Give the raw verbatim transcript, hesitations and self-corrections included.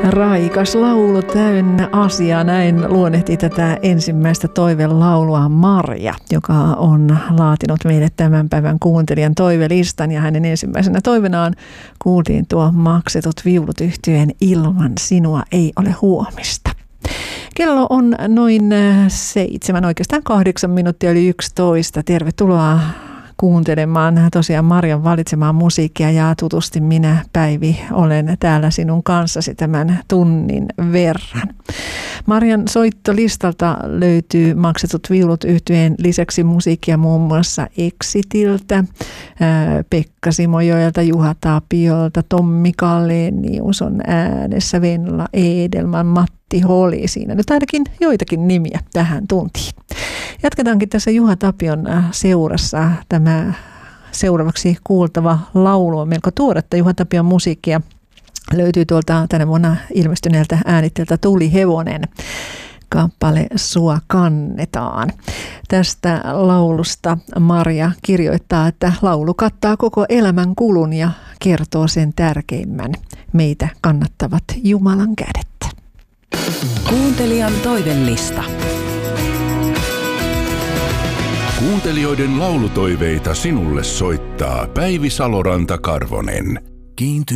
Raikas laulu täynnä asiaa, näin luonnehti tätä ensimmäistä toivelaulua Marja, joka on laatinut meille tämän päivän kuuntelijan toivelistan, ja hänen ensimmäisenä toivenaan kuultiin tuo Maksetut viulut -yhtyeen Ilman sinua ei ole huomista. Kello on noin seitsemän, oikeastaan kahdeksan minuuttia yli yksitoista. Tervetuloa kuuntelemaan tosiaan Marjan valitsemaa musiikkia, ja tutusti minä, Päivi, olen täällä sinun kanssasi tämän tunnin verran. Marjan soittolistalta löytyy Maksetut viulut -yhtyeen lisäksi musiikkia muun muassa Exitiltä, Pekka Simojoelta, Juha Tapiolta, Tommi Kalenius on äänessä, Venla Edelman, Matti Holi, siinä nyt ainakin joitakin nimiä tähän tuntiin. Jatketaankin tässä Juha Tapion seurassa. Tämä seuraavaksi kuultava laulu on melko tuoretta Juha Tapion musiikkia. Löytyy tuolta tänä vuonna ilmestyneeltä äänitteeltä Tuli hevonen. Kappale Sua kannetaan. Tästä laulusta Marja kirjoittaa, että laulu kattaa koko elämän kulun ja kertoo sen tärkeimmän. Meitä kannattavat Jumalan kädet. Kuuntelijan toivellista. Kuuntelijoiden laulutoiveita sinulle soittaa Päivi Saloranta-Karvonen. Kiintyy